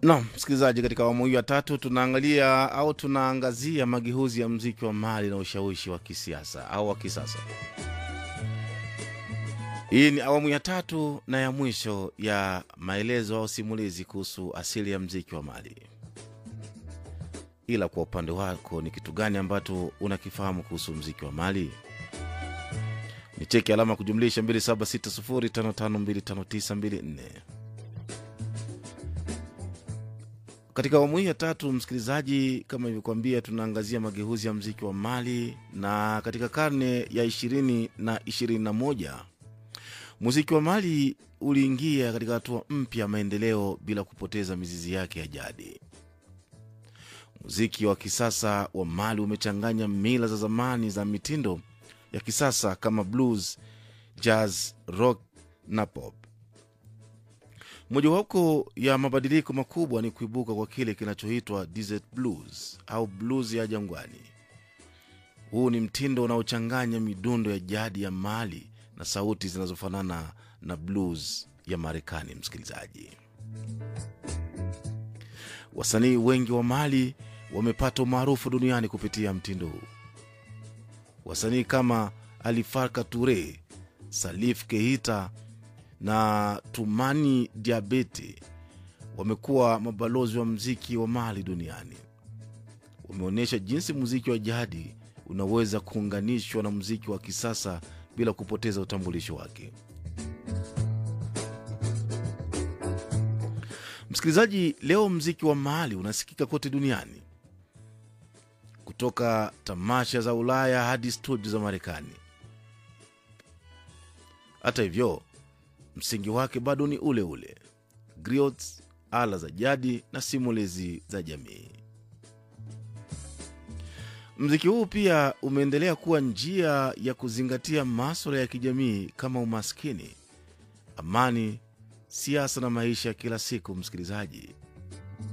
Naam, msikilizaji, katika awamu hii ya tatu tunaangalia au tunaangazia mageuzi ya muziki wa Mali na ushawishi wa kisiasa au wa kisasa. Hii ni awamu ya tatu na ya mwisho ya maelezo au simulizi kuhusu asili ya muziki wa Mali. Ila kwa upande wako ni kitu gani ambacho unakifahamu kuhusu muziki wa Mali? Ni cheki alama kujumlisha 276055259254. Katika awamu hii ya tatu, msikilizaji, kama nilivyokuambia, tunaangazia mageuzi ya muziki wa Mali, na katika karne ya 20 na 21 muziki wa Mali uliingia katika hatua mpya ya maendeleo bila kupoteza mizizi yake ya jadi. Muziki wa kisasa wa Mali umechanganya mila za zamani za mitindo ya kisasa kama blues, jazz, rock na pop. Mojawapo ya mabadiliko makubwa ni kuibuka kwa kile kinachoitwa desert blues au blues ya jangwani. Huu ni mtindo unaochanganya midundo ya jadi ya Mali na sauti zinazofanana na blues ya Marekani. Msikilizaji, wasanii wengi wa Mali wamepata umaarufu duniani kupitia mtindo huu. Wasanii kama Ali Farka Touré, Salif Keita na Toumani Diabete wamekuwa mabalozi wa muziki wa Mali duniani. Wameonyesha jinsi muziki wa jadi unaweza kuunganishwa na muziki wa kisasa bila kupoteza utambulisho wake. Msikilizaji, leo muziki wa Mali unasikika kote duniani, kutoka tamasha za Ulaya hadi studio za Marekani. Hata hivyo, msingi wake bado ni ule ule: griots, ala za jadi na simulizi za jamii. Muziki huu pia umeendelea kuwa njia ya kuzingatia masuala ya kijamii kama umaskini, amani, siasa na maisha ya kila siku. Msikilizaji,